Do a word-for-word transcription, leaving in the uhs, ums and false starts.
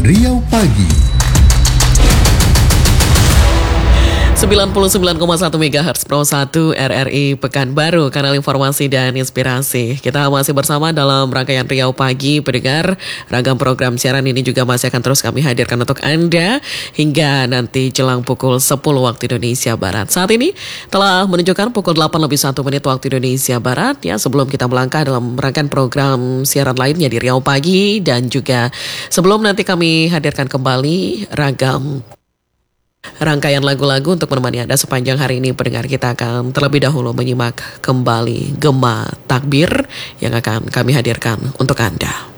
Riau Pagi. sembilan puluh sembilan koma satu megahertz Pro satu R R I Pekanbaru, kanal informasi dan inspirasi. Kita masih bersama dalam rangkaian Riau Pagi, pendengar. Ragam program siaran ini juga masih akan terus kami hadirkan untuk Anda hingga nanti jelang pukul sepuluh waktu Indonesia Barat. Saat ini telah menunjukkan pukul delapan lebih satu menit waktu Indonesia Barat. Ya, sebelum kita melangkah dalam rangkaian program siaran lainnya di Riau Pagi, dan juga sebelum nanti kami hadirkan kembali ragam rangkaian lagu-lagu untuk menemani Anda sepanjang hari ini, pendengar, kita akan terlebih dahulu menyimak kembali Gema Takbir yang akan kami hadirkan untuk Anda.